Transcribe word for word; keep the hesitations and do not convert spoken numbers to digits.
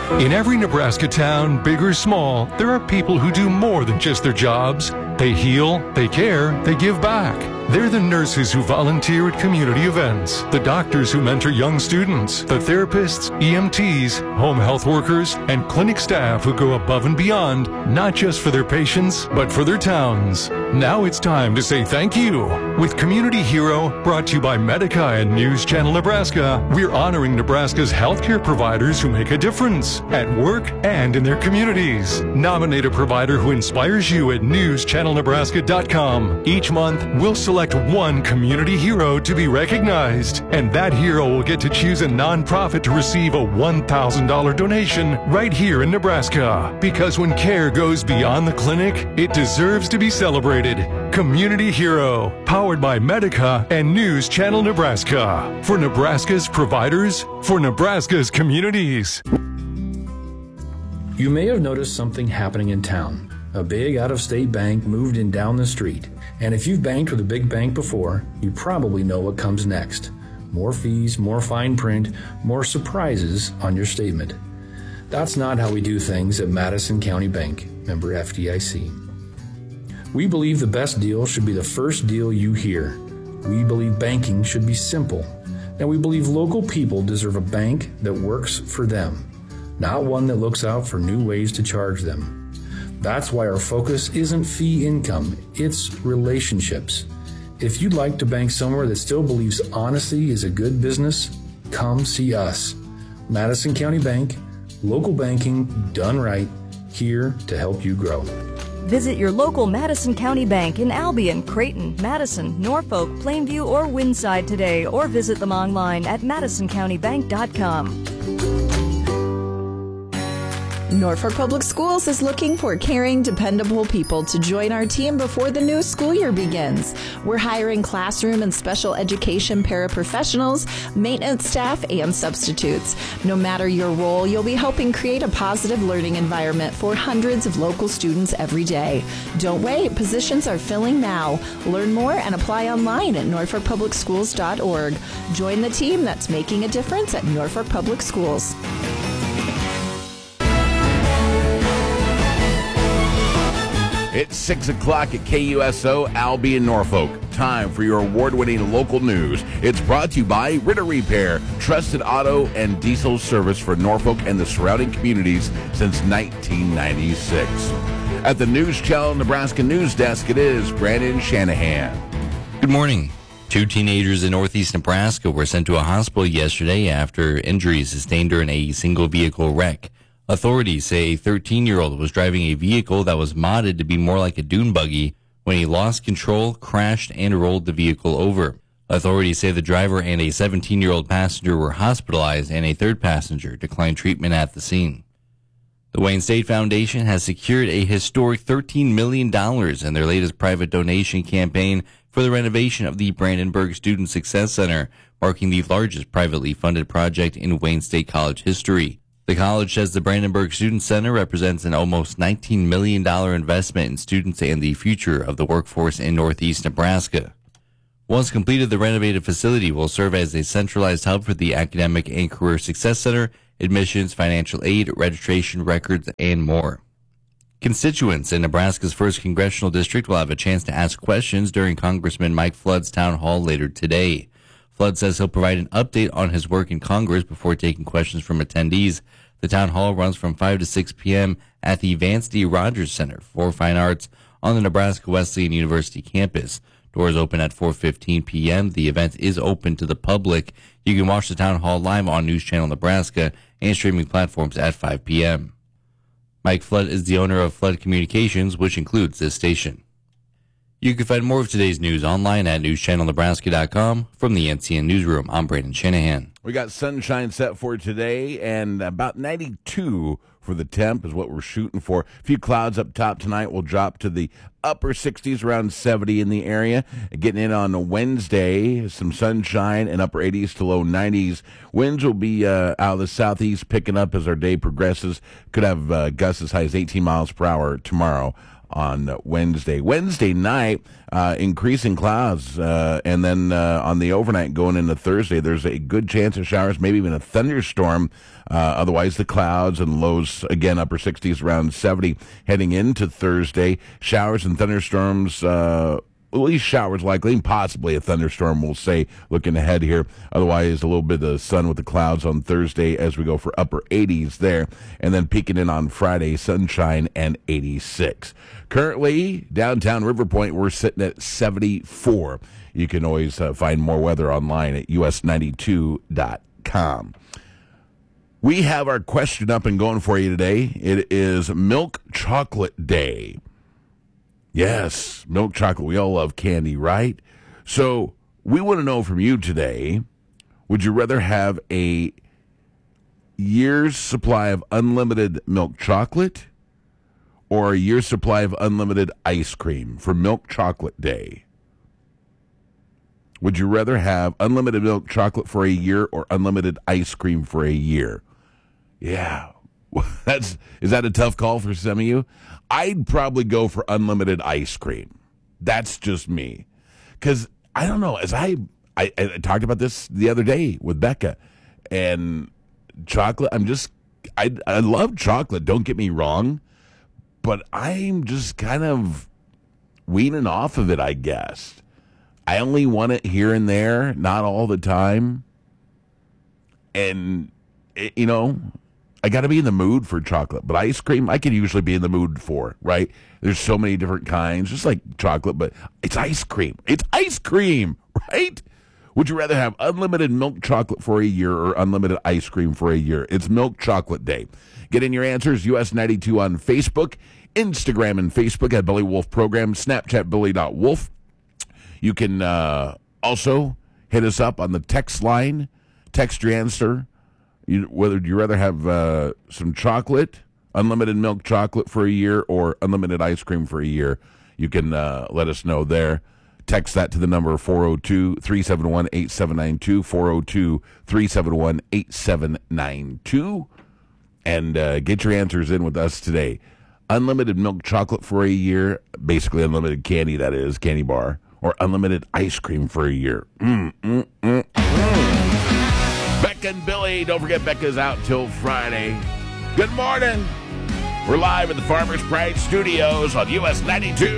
In every Nebraska town, big or small, there are people who do more than just their jobs. They heal, they care, they give back. They're the nurses who volunteer at community events, the doctors who mentor young students, the therapists, E M Ts, home health workers, and clinic staff who go above and beyond, not just for their patients, but for their towns. Now it's time to say thank you. With Community Hero, brought to you by Medica and News Channel Nebraska, we're honoring Nebraska's healthcare providers who make a difference at work and in their communities. Nominate a provider who inspires you at news channel nebraska dot com. Each month, we'll select one community hero to be recognized, and that hero will get to choose a nonprofit to receive a one thousand dollars donation right here in Nebraska. Because when care goes beyond the clinic, it deserves to be celebrated. Community Hero, powered by Medica and News Channel Nebraska. For Nebraska's providers, for Nebraska's communities. You may have noticed something happening in town. A big out-of-state bank moved in down the street. And if you've banked with a big bank before, you probably know what comes next. More fees, more fine print, more surprises on your statement. That's not how we do things at Madison County Bank, member F D I C. We believe the best deal should be the first deal you hear. We believe banking should be simple. And we believe local people deserve a bank that works for them, not one that looks out for new ways to charge them. That's why our focus isn't fee income, it's relationships. If you'd like to bank somewhere that still believes honesty is a good business, come see us. Madison County Bank, local banking done right, here to help you grow. Visit your local Madison County Bank in Albion, Creighton, Madison, Norfolk, Plainview, or Winside today, or visit them online at madison county bank dot com. Norfolk Public Schools is looking for caring, dependable people to join our team before the new school year begins. We're hiring classroom and special education paraprofessionals, maintenance staff, and substitutes. No matter your role, you'll be helping create a positive learning environment for hundreds of local students every day. Don't wait, positions are filling now. Learn more and apply online at norfolk public schools dot org. Join the team that's making a difference at Norfolk Public Schools. It's six o'clock at K U S O, Albion, Norfolk. Time for your award-winning local news. It's brought to you by Ritter Repair, trusted auto and diesel service for Norfolk and the surrounding communities since nineteen ninety-six. At the News Channel Nebraska News Desk, it is Brandon Shanahan. Good morning. Two teenagers in northeast Nebraska were sent to a hospital yesterday after injuries sustained during a single-vehicle wreck. Authorities say a thirteen-year-old was driving a vehicle that was modded to be more like a dune buggy when he lost control, crashed, and rolled the vehicle over. Authorities say the driver and a seventeen-year-old passenger were hospitalized, and a third passenger declined treatment at the scene. The Wayne State Foundation has secured a historic thirteen million dollars in their latest private donation campaign for the renovation of the Brandenburg Student Success Center, marking the largest privately funded project in Wayne State College history. The college says the Brandenburg Student Center represents an almost nineteen million dollars investment in students and the future of the workforce in northeast Nebraska. Once completed, the renovated facility will serve as a centralized hub for the Academic and Career Success Center, admissions, financial aid, registration records, and more. Constituents in Nebraska's first congressional district will have a chance to ask questions during Congressman Mike Flood's town hall later today. Flood says he'll provide an update on his work in Congress before taking questions from attendees. The town hall runs from five to six p.m. at the Vance D. Rogers Center for Fine Arts on the Nebraska Wesleyan University campus. Doors open at four fifteen p.m. The event is open to the public. You can watch the town hall live on News Channel Nebraska and streaming platforms at five p.m. Mike Flood is the owner of Flood Communications, which includes this station. You can find more of today's news online at news channel nebraska dot com. From the N C N Newsroom, I'm Brandon Shanahan. We got sunshine set for today, and about ninety-two for the temp is what we're shooting for. A few clouds up top tonight. Will drop to the upper sixties, around seventy in the area. Getting in on a Wednesday, some sunshine and upper eighties to low nineties. Winds will be uh, out of the southeast, picking up as our day progresses. Could have uh, gusts as high as eighteen miles per hour tomorrow on Wednesday. Wednesday night, uh, increasing clouds, uh, and then uh, on the overnight going into Thursday, there's a good chance of showers, maybe even a thunderstorm. Uh, otherwise, the clouds and lows, again, upper sixties, around seventy. Heading into Thursday, showers and thunderstorms, uh, at least showers likely, and possibly a thunderstorm, we'll say, looking ahead here. Otherwise, a little bit of the sun with the clouds on Thursday as we go for upper eighties there. And then peaking in on Friday, sunshine and eighty-six. Currently, downtown River Point, we're sitting at seventy-four. You can always uh, find more weather online at U S ninety-two dot com. We have our question up and going for you today. It is Milk Chocolate Day. Yes, milk chocolate. We all love candy, right? So we want to know from you today, would you rather have a year's supply of unlimited milk chocolate or a year's supply of unlimited ice cream for Milk Chocolate Day? Would you rather have unlimited milk chocolate for a year or unlimited ice cream for a year? Yeah. That's is that a tough call for some of you? I'd probably go for unlimited ice cream. That's just me. Because, I don't know, as I, I, I talked about this the other day with Becca, and chocolate, I'm just, I, I love chocolate, don't get me wrong, but I'm just kind of weaning off of it, I guess. I only want it here and there, not all the time. And, it, you know... I got to be in the mood for chocolate, but ice cream, I can usually be in the mood for, right? There's so many different kinds, just like chocolate, but it's ice cream. It's ice cream, right? Would you rather have unlimited milk chocolate for a year or unlimited ice cream for a year? It's Milk Chocolate Day. Get in your answers, U S ninety-two on Facebook, Instagram and Facebook at Billy Wolf Program, Snapchat Billy dot Wolf. You can uh, also hit us up on the text line, text your answer. You, whether you rather have uh, some chocolate, unlimited milk chocolate for a year, or unlimited ice cream for a year, you can uh, let us know there. Text that to the number four oh two, three seven one, eight seven nine two, four oh two, three seven one, eight seven nine two, and uh, get your answers in with us today. Unlimited milk chocolate for a year, basically unlimited candy, that is, candy bar, or unlimited ice cream for a year. Mm, mm, mm, mm. Becca and Billy, don't forget Becca's out till Friday. Good morning. We're live at the Farmers Pride Studios on U S ninety-two.